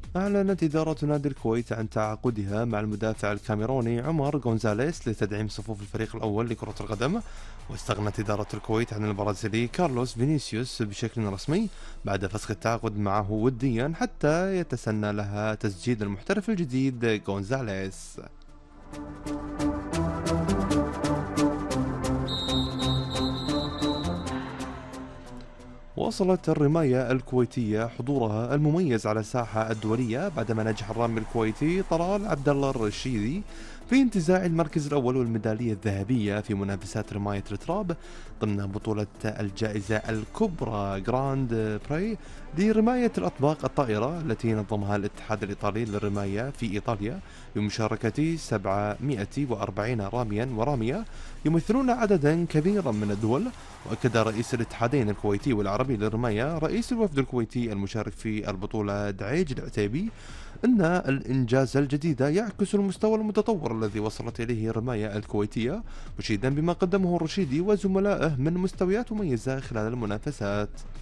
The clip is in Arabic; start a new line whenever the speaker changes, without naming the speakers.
أعلنت إدارة نادي الكويت عن تعاقدها مع المدافع الكاميروني عمر غونزاليس لتدعيم صفوف الفريق الأول لكرة القدم. واستغنت إدارة الكويت عن البرازيلي كارلوس فينيسيوس بشكل رسمي بعد فسخ التعاقد معه وديا حتى يتسنى لها تسجيل المحترف الجديد غونزاليس. واصلت الرماية الكويتية حضورها المميز على الساحة الدولية بعدما نجح الرامي الكويتي طلال عبد الله الرشيدي في انتزاع المركز الأول والميدالية الذهبية في منافسات رماية التراب ضمن بطولة الجائزة الكبرى جراند براي لرماية الأطباق الطائرة التي نظمها الاتحاد الإيطالي للرماية في إيطاليا بمشاركة 740 راميا ورامية يمثلون عددا كبيرا من الدول. وأكد رئيس الاتحادين الكويتي والعربي للرماية رئيس الوفد الكويتي المشارك في البطولة دعيج العتيبي أن الإنجاز الجديد يعكس المستوى المتطور الذي وصلت إليه الرماية الكويتية، مشيدا بما قدمه الرشيدي وزملائه من مستويات مميزة خلال المنافسات.